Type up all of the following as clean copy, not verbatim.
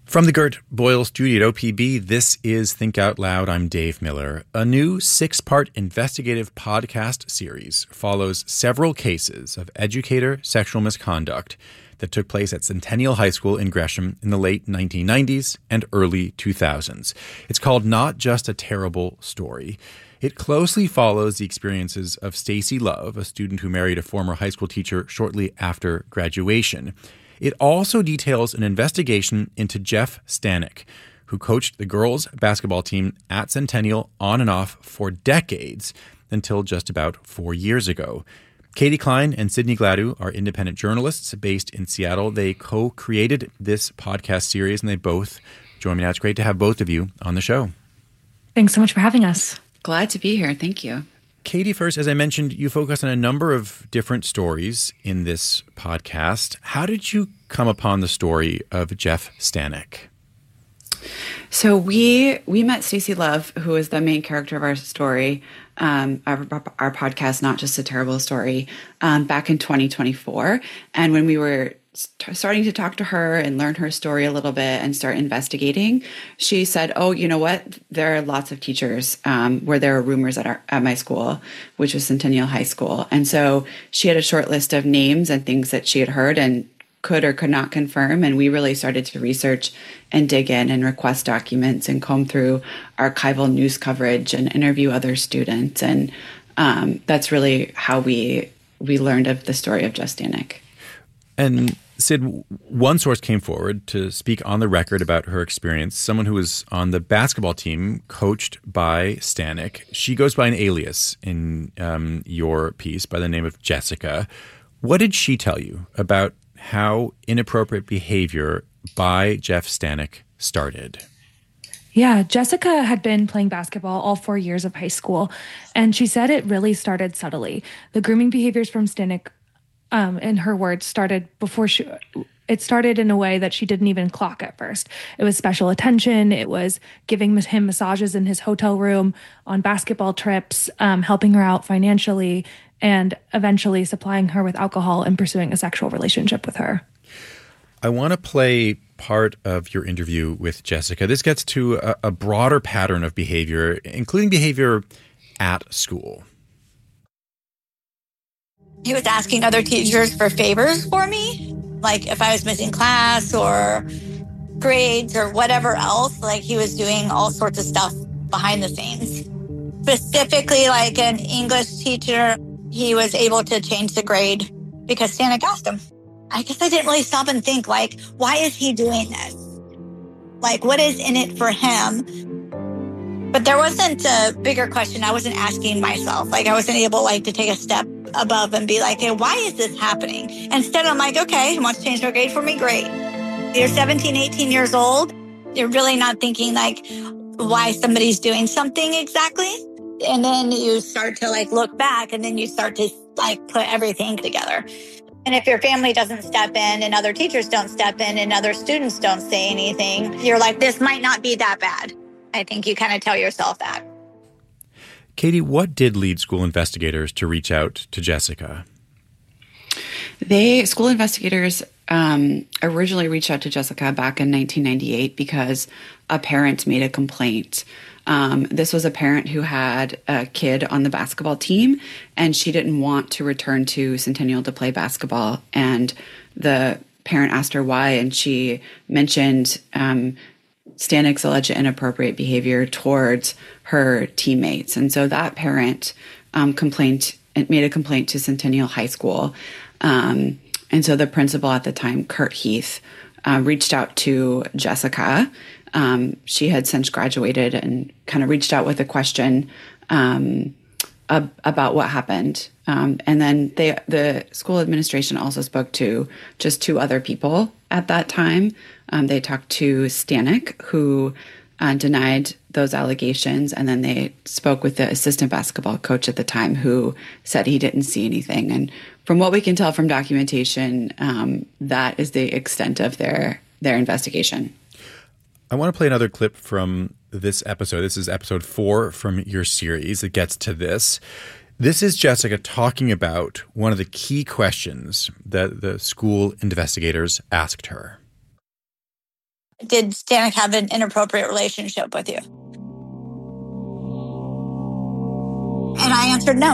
From the Gert Boyle studio at OPB, this is Think Out Loud. I'm Dave Miller. A new 6-part investigative podcast series follows several cases of educator sexual misconduct that took place at Centennial High School in Gresham in the late 1990s and early 2000s. It's called Not Just a Terrible Story. It closely follows the experiences of Stacy Love, a student who married a former high school teacher shortly after graduation. It also details an investigation into Jeff Stanek, who coached the girls' basketball team at Centennial on and off for decades until just about 4 years ago. Katie Klein and Sydney Gladue are independent journalists based in Seattle. They co-created this podcast series, and they both join me now. It's great to have both of you on the show. Thanks so much for having us. Glad to be here. Thank you. Katie, first, as I mentioned, you focus on a number of different stories in this podcast. How did you come upon the story of Jeff Stanek? So we met Stacy Love, who is the main character of our story, our podcast, Not Just a Terrible Story, back in 2024. And when we were starting to talk to her and learn her story a little bit and start investigating, she said, oh, you know what? There are lots of teachers where there are rumors at my school, which was Centennial High School. And so she had a short list of names and things that she had heard and could or could not confirm. And we really started to research and dig in and request documents and comb through archival news coverage and interview other students. And that's really how we learned of the story of Jeff Stanek. And Sid, one source came forward to speak on the record about her experience, someone who was on the basketball team coached by Stanek. She goes by an alias in your piece by the name of Jessica. What did she tell you about how inappropriate behavior by Jeff Stanek started? Yeah, Jessica had been playing basketball all 4 years of high school, and she said it really started subtly. The grooming behaviors from Stanek, in her words, started it started in a way that she didn't even clock at first. It was special attention. It was giving him massages in his hotel room, on basketball trips, helping her out financially, and eventually supplying her with alcohol and pursuing a sexual relationship with her. I want to play part of your interview with Jessica. This gets to a broader pattern of behavior, including behavior at school. He was asking other teachers for favors for me, like if I was missing class or grades or whatever else. Like he was doing all sorts of stuff behind the scenes. Specifically, like an English teacher, he was able to change the grade because Stanek asked him. I guess I didn't really stop and think, like, why is he doing this? Like, what is in it for him? But there wasn't a bigger question I wasn't asking myself. Like, I wasn't able, like, to take a step above and be like, hey, why is this happening? Instead, I'm like, okay, he wants to change their grade for me, great. You're 17, 18 years old. You're really not thinking, like, why somebody's doing something exactly. And then you start to, like, look back, and then you start to, like, put everything together. And if your family doesn't step in and other teachers don't step in and other students don't say anything, you're like, this might not be that bad. I think you kind of tell yourself that. Katie, what did lead school investigators to reach out to Jessica? School investigators originally reached out to Jessica back in 1998 because a parent made a complaint. This was a parent who had a kid on the basketball team, and she didn't want to return to Centennial to play basketball. And the parent asked her why, and she mentioned Stanek's alleged inappropriate behavior towards her teammates. And so that parent made a complaint to Centennial High School. And so the principal at the time, Kurt Heath, reached out to Jessica. She had since graduated and kind of reached out with a question about what happened. And then the school administration also spoke to just 2 other people at that time. They talked to Stanek, who denied those allegations, and then they spoke with the assistant basketball coach at the time, who said he didn't see anything. And from what we can tell from documentation, that is the extent of their investigation. I want to play another clip from this episode. This is episode 4 from your series. It gets to this. This is Jessica talking about one of the key questions that the school investigators asked her. did Stanek have an inappropriate relationship with you? And I answered no,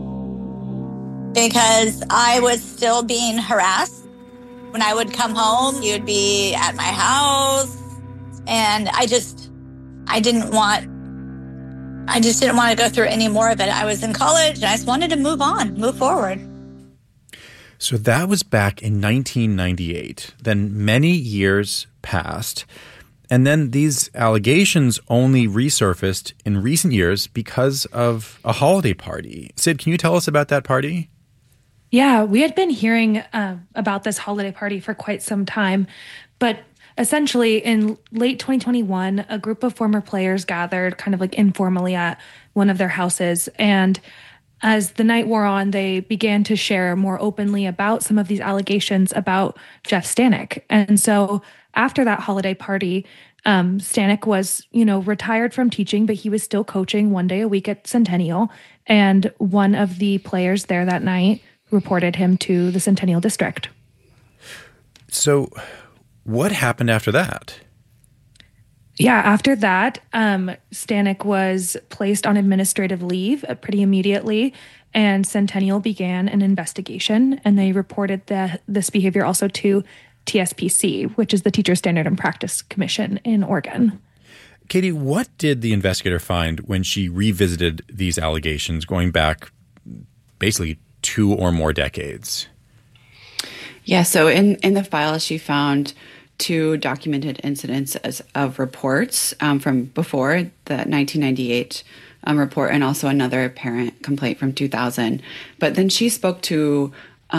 because I was still being harassed. When I would come home, he would be at my house, and I just didn't want to go through any more of it. I was in college and I just wanted to move forward. So that was back in 1998. Then many years passed. And then these allegations only resurfaced in recent years because of a holiday party. Sid, can you tell us about that party? Yeah, we had been hearing about this holiday party for quite some time. But essentially, in late 2021, a group of former players gathered kind of like informally at one of their houses. And as the night wore on, they began to share more openly about some of these allegations about Jeff Stanek. And so after that holiday party, Stanek was, retired from teaching, but he was still coaching one day a week at Centennial. And one of the players there that night reported him to the Centennial District. So what happened after that? Yeah, after that, Stanek was placed on administrative leave pretty immediately, and Centennial began an investigation, and they reported this behavior also to TSPC, which is the Teacher Standard and Practice Commission in Oregon. Katie, what did the investigator find when she revisited these allegations going back basically 2 or more decades? Yeah, so in the file, she found 2 documented incidents of reports from before the 1998 report, and also another parent complaint from 2000. But then she spoke to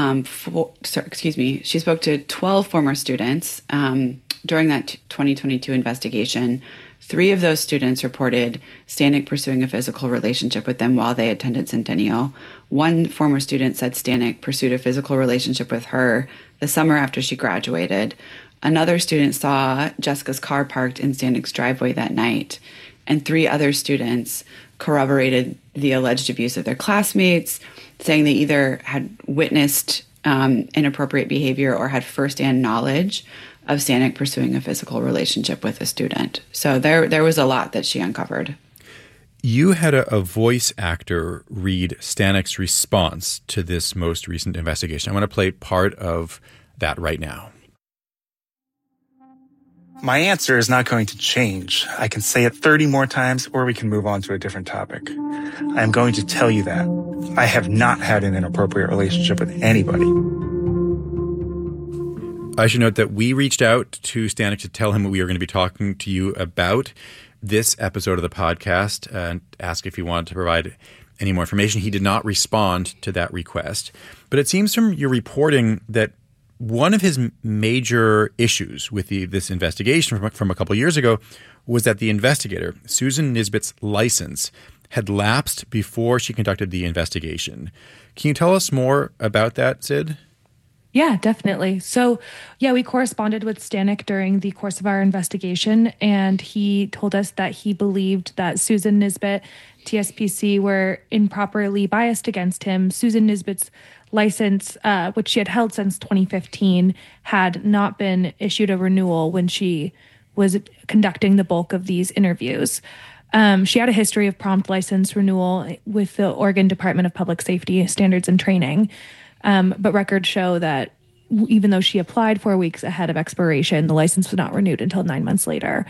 she spoke to 12 former students during that 2022 investigation. 3 of those students reported Stanek pursuing a physical relationship with them while they attended Centennial. 1 former student said Stanek pursued a physical relationship with her the summer after she graduated. Another student saw Jessica's car parked in Stanek's driveway that night. And 3 other students corroborated the alleged abuse of their classmates, saying they either had witnessed inappropriate behavior or had firsthand knowledge of Stanek pursuing a physical relationship with a student. So there was a lot that she uncovered. You had a voice actor read Stanek's response to this most recent investigation. I want to play part of that right now. My answer is not going to change. I can say it 30 more times, or we can move on to a different topic. I'm going to tell you that I have not had an inappropriate relationship with anybody. I should note that we reached out to Stanek to tell him we were going to be talking to you about this episode of the podcast and ask if he wanted to provide any more information. He did not respond to that request. But it seems from your reporting that one of his major issues with this investigation from a couple of years ago was that the investigator, Susan Nisbet's license, had lapsed before she conducted the investigation. Can you tell us more about that, Sid? Yeah, definitely. So, we corresponded with Stanek during the course of our investigation, and he told us that he believed that Susan Nisbet, TSPC, were improperly biased against him. Susan Nisbet's license, which she had held since 2015, had not been issued a renewal when she was conducting the bulk of these interviews. She had a history of prompt license renewal with the Oregon Department of Public Safety Standards and Training. But records show that even though she applied 4 weeks ahead of expiration, the license was not renewed until 9 months later.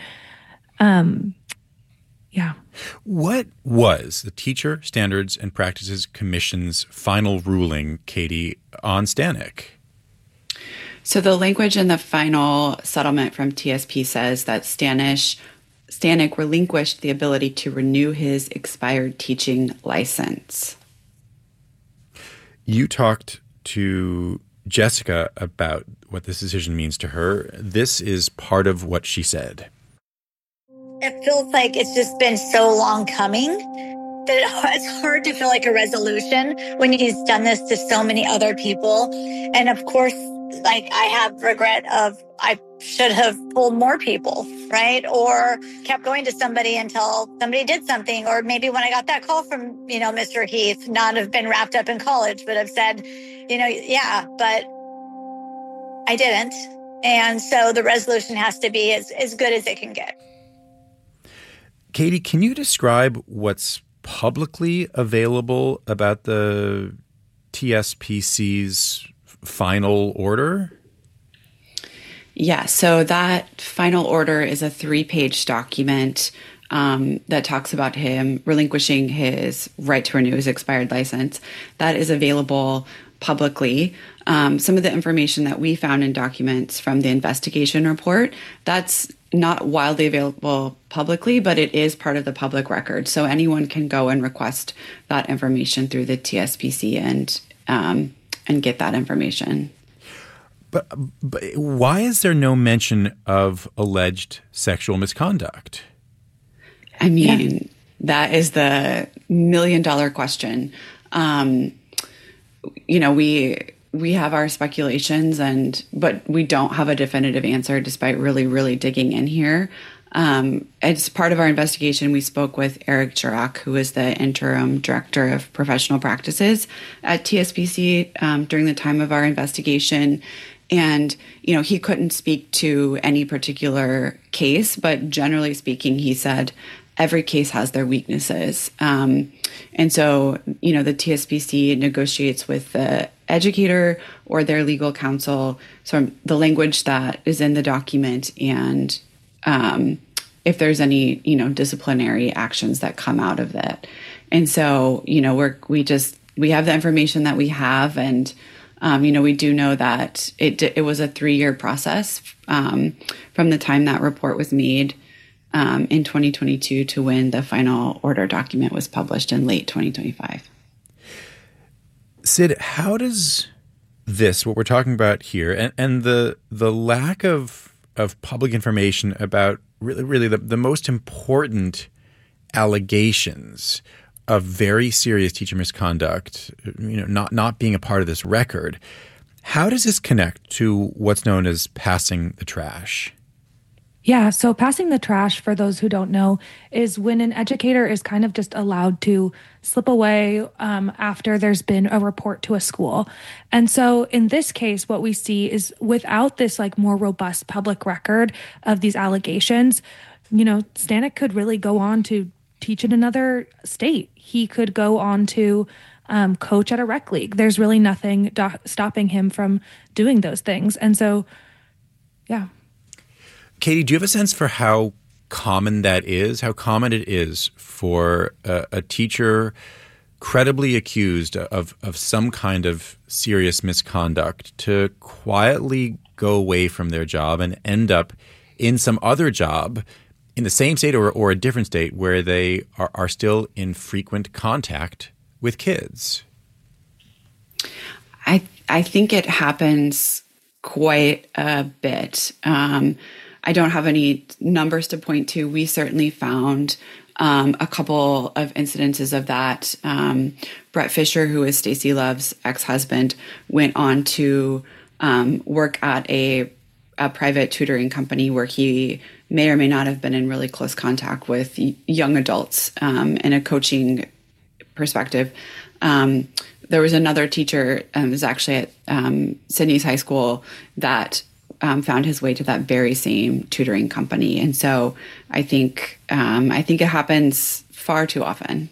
What was the Teacher Standards and Practices Commission's final ruling, Katie, on Stanek? So the language in the final settlement from TSP says that Stanek relinquished the ability to renew his expired teaching license. You talked to Jessica about what this decision means to her. This is part of what she said. It feels like it's just been so long coming that it's hard to feel like a resolution when he's done this to so many other people. And of course, like I have regret of I should have pulled more people, right? Or kept going to somebody until somebody did something. Or maybe when I got that call from, Mr. Heath, not have been wrapped up in college, but have said, yeah, but I didn't. And so the resolution has to be as good as it can get. Katie, can you describe what's publicly available about the TSPC's final order? Yeah, so that final order is a 3-page document that talks about him relinquishing his right to renew his expired license. That is available publicly. Some of the information that we found in documents from the investigation report, that's not widely available publicly, but it is part of the public record. So anyone can go and request that information through the TSPC and get that information. But why is there no mention of alleged sexual misconduct? I mean, that is the million-dollar question. We have our speculations, but we don't have a definitive answer despite really, really digging in here. As part of our investigation, we spoke with Eric Chirac, who is the interim director of professional practices at TSPC during the time of our investigation. And, he couldn't speak to any particular case, but generally speaking, he said every case has their weaknesses. And so, the TSPC negotiates with the educator or their legal counsel, so the language that is in the document, and if there's any, disciplinary actions that come out of that. And so, we have the information that we have, and we do know that it was a 3-year process from the time that report was made in 2022 to when the final order document was published in late 2025. Sid, how does this, what we're talking about here, and the lack of public information about really the most important allegations of very serious teacher misconduct, not being a part of this record, how does this connect to what's known as passing the trash? Yeah, so passing the trash, for those who don't know, is when an educator is kind of just allowed to slip away after there's been a report to a school. And so in this case, what we see is without this more robust public record of these allegations, Stanek could really go on to teach in another state. He could go on to coach at a rec league. There's really nothing stopping him from doing those things. And so, yeah. Katie, do you have a sense for how common that is? How common it is for a teacher credibly accused of some kind of serious misconduct to quietly go away from their job and end up in some other job in the same state or a different state where they are still in frequent contact with kids? I think it happens quite a bit. I don't have any numbers to point to. We certainly found a couple of incidences of that. Brett Fisher, who is Stacey Love's ex-husband, went on to work at a private tutoring company where he may or may not have been in really close contact with young adults in a coaching perspective. There was another teacher, it was actually at Sydney's high school, that found his way to that very same tutoring company. And so I think it happens far too often.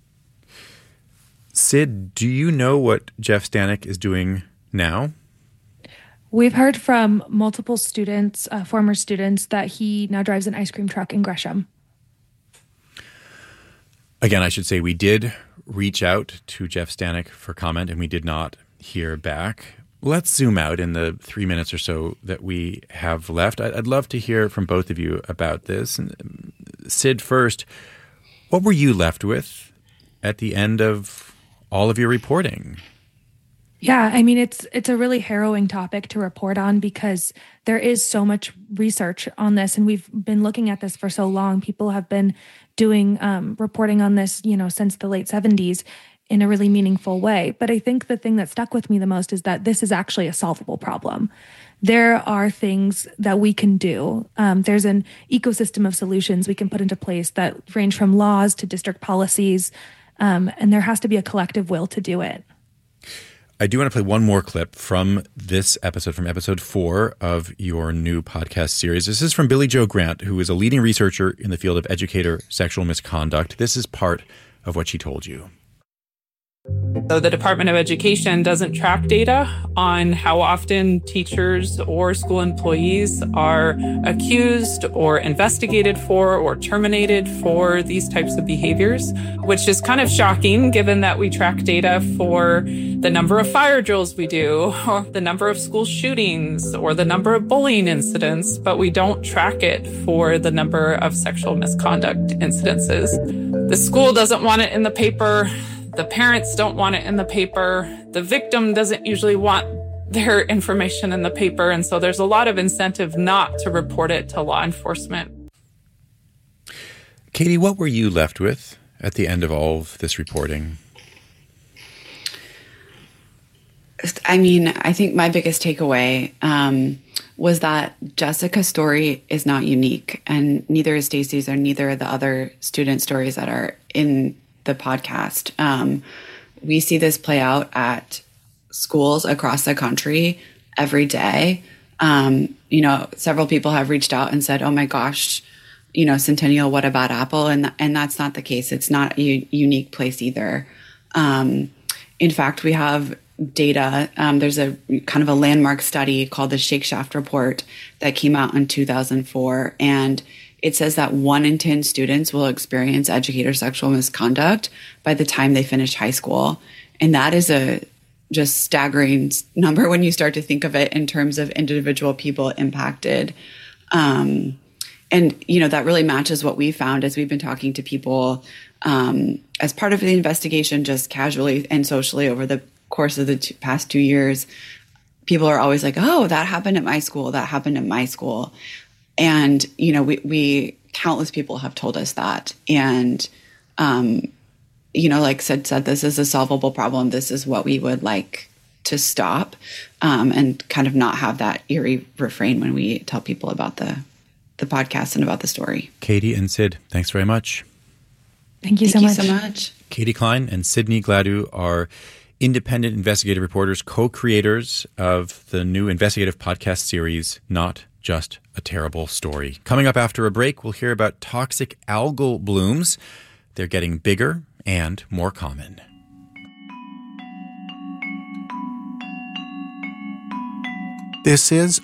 Sid, do you know what Jeff Stanek is doing now? We've heard from multiple students, former students, that he now drives an ice cream truck in Gresham. Again, I should say we did reach out to Jeff Stanek for comment, and we did not hear back. Let's zoom out in the 3 minutes or so that we have left. I'd love to hear from both of you about this. And Sid, first, what were you left with at the end of all of your reporting? Yeah, I mean, it's a really harrowing topic to report on because there is so much research on this, and we've been looking at this for so long. People have been doing reporting on this, since the late 70s. In a really meaningful way. But I think the thing that stuck with me the most is that this is actually a solvable problem. There are things that we can do. There's an ecosystem of solutions we can put into place that range from laws to district policies, and there has to be a collective will to do it. I do want to play one more clip from this episode, from episode 4 of your new podcast series. This is from Billie Jo Grant, who is a leading researcher in the field of educator sexual misconduct. This is part of what she told you. So the Department of Education doesn't track data on how often teachers or school employees are accused or investigated for or terminated for these types of behaviors, which is kind of shocking given that we track data for the number of fire drills we do, or the number of school shootings, or the number of bullying incidents, but we don't track it for the number of sexual misconduct incidences. The school doesn't want it in the paper. The parents don't want it in the paper. The victim doesn't usually want their information in the paper. And so there's a lot of incentive not to report it to law enforcement. Katie, what were you left with at the end of all of this reporting? I mean, I think my biggest takeaway was that Jessica's story is not unique, and neither is Stacey's or neither are the other student stories that are in the podcast. We see this play out at schools across the country every day. Several people have reached out and said, oh my gosh, Centennial, what about Apple? And that's not the case. It's not a unique place either. In fact, we have data. There's a kind of a landmark study called the Shake Shaft Report that came out in 2004. And it says that 1 in 10 students will experience educator sexual misconduct by the time they finish high school. And that is a just staggering number when you start to think of it in terms of individual people impacted. And, that really matches what we found as we've been talking to people as part of the investigation, just casually and socially over the course of the past 2 years. People are always like, oh, that happened at my school. That happened at my school. And, we countless people have told us that. And, like Sid said, this is a solvable problem. This is what we would like to stop and kind of not have that eerie refrain when we tell people about the podcast and about the story. Katie and Sid, thanks very much. Thank you so much. Katie Klein and Sydney Gladue are independent investigative reporters, co-creators of the new investigative podcast series, Not Just a Terrible Story. Coming up after a break, we'll hear about toxic algal blooms. They're getting bigger and more common. This is